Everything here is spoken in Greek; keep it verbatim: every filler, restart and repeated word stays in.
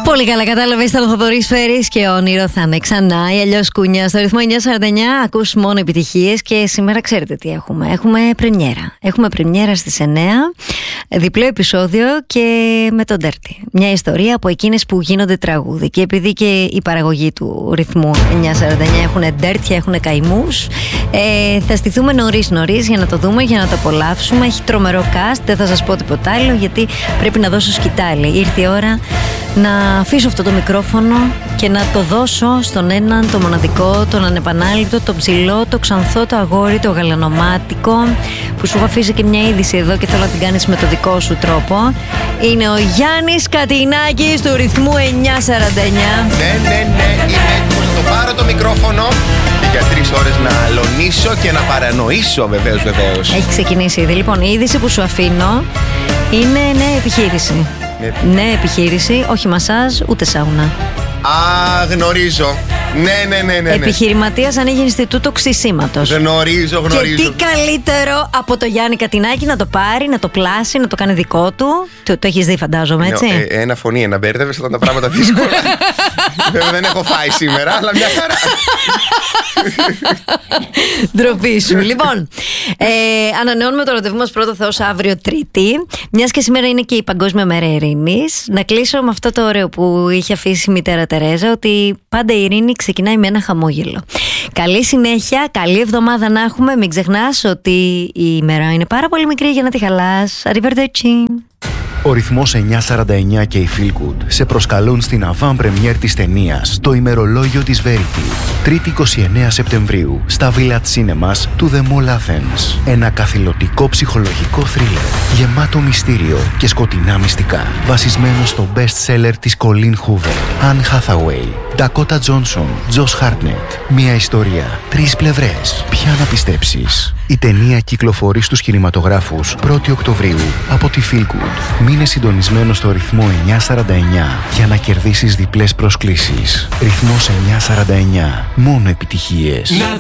Πολύ καλά κατάλαβε, ήταν ο Θοδωρής Φέρης και όνειρο θα είναι ξανά ή αλλιώς κούνια. Στο ρυθμό εννιακόσια σαράντα εννιά ακούς μόνο επιτυχίες και σήμερα ξέρετε τι έχουμε. Έχουμε πρεμιέρα. Έχουμε πρεμιέρα στις εννιά, διπλό επεισόδιο και με τον Dirty. Μια ιστορία από εκείνες που γίνονται τραγούδι. Και επειδή και η παραγωγή του ρυθμού εννιακόσια σαράντα εννιά έχουν Dirty, έχουν καημούς, ε, θα στηθούμε νωρίς νωρίς για να το δούμε, για να το απολαύσουμε. Έχει τρομερό cast, δεν θα σας πω τίποτα άλλο γιατί πρέπει να δώσω σκητάλη. Ήρθε η ώρα να αφήσω αυτό το μικρόφωνο και να το δώσω στον έναν, το μοναδικό, τον ανεπανάληπτο, το ψηλό, το ξανθό, το αγόρι, το γαλανομάτικο, που σου έχω αφήσει και μια είδηση εδώ και θέλω να την κάνεις με το δικό σου τρόπο. Είναι ο Γιάννης Κατινάκης του ρυθμού εννιακόσια σαράντα εννιά. Ναι, ναι, ναι, είμαι έτοιμος να το πάρω το μικρόφωνο και για τρεις ώρες να αλωνίσω και να παρανοήσω, βεβαίως, βεβαίως. Έχει ξεκινήσει ήδη. Λοιπόν, η είδηση που σου αφήνω είναι νέα επιχείρηση. Ναι. Νέα επιχείρηση, όχι μασάζ, ούτε σάουνα. Α, γνωρίζω. Ναι, ναι, ναι, ναι, ναι. Επιχειρηματίας ανοίγει Ινστιτούτο Ξυσίματος. Γνωρίζω, γνωρίζω. Και τι καλύτερο από το Γιάννη Κατινάκη να το πάρει, να το πλάσει, να το κάνει δικό του. Το, το έχεις δει, φαντάζομαι, έτσι. Ναι, ε, ένα φωνή, ένα μπέρδευες, ήταν τα πράγματα δύσκολα. Βέβαια δεν έχω φάει σήμερα, αλλά μια χαρά. Ντροπή σου. Λοιπόν, ε, ανανεώνουμε το ραντεβού μας πρώτο Θεός αύριο Τρίτη. Μιας και σήμερα είναι και η Παγκόσμια Μέρα Ειρήνης. Να κλείσω με αυτό το ωραίο που είχε αφήσει η μητέρα Τερέζα, ότι πάντα η ειρήνη ξεκινάει με ένα χαμόγελο. Καλή συνέχεια, καλή εβδομάδα να έχουμε. Μην ξεχνάς ότι η ημέρα είναι πάρα πολύ μικρή για να τη χαλάς. Arrivederci. Ο ρυθμός εννιακόσια σαράντα εννιά και η Feel Good σε προσκαλούν στην avant premiere της ταινίας «Το ημερολόγιο της Verity». Τρίτη εικοστή ενάτη Σεπτεμβρίου στα Village Cinemas του The Mall Athens. Ένα καθηλωτικό ψυχολογικό θρίλερ γεμάτο μυστήριο και σκοτεινά μυστικά. Βασισμένο στο best seller της Colleen Hoover, Anne Hathaway, Dakota Johnson, Josh Hartnett. Μια ιστορία, τρεις πλευρές. Ποια να πιστέψεις? Η ταινία κυκλοφορεί στους κινηματογράφους πρώτη Οκτωβρίου από τη Feel Good. Μείνε συντονισμένο στο ρυθμό εννιακόσια σαράντα εννιά για να κερδίσεις διπλές προσκλήσεις. Ρυθμός εννιακόσια σαράντα εννιά. Μόνο επιτυχίες.